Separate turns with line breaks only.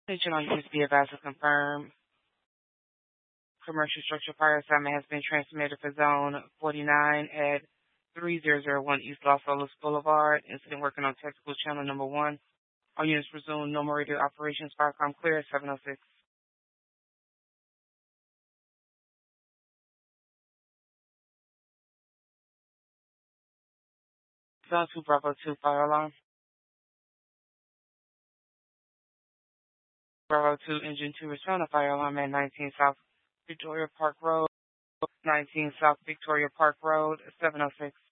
Attention on units be advised to confirm. Commercial structure fire assignment has been transmitted for Zone 49 at 3001 East Los Olos Boulevard. Incident working on technical channel number 1. All units resume normal radio operations. Firecom clear at 706. Zone 2 Bravo 2 fire alarm. Bravo 2 Engine 2 respond to fire alarm at 19 South Victoria Park Road. 19 South Victoria Park Road, 706.